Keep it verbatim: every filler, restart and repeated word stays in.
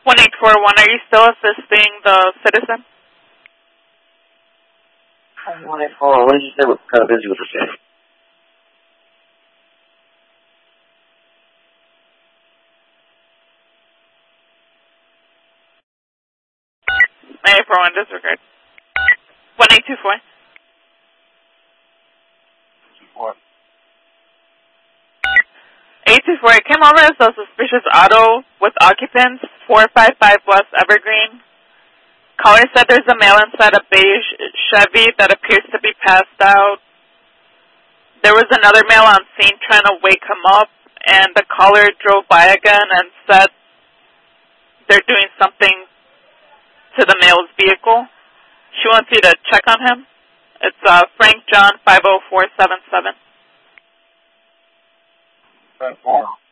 one eight four one, are you still assisting the citizen? one eight four one, what did you say? We're kind of busy with the case. one eight four one, disregard. one eight two four. What? eight two four, it came over as a suspicious auto with occupants, four five five West Evergreen. Caller said there's a male inside a beige Chevy that appears to be passed out. There was another male on scene trying to wake him up, and the caller drove by again and said they're doing something to the male's vehicle. She wants you to check on him. It's uh, Frank John five oh four seven seven. Wow.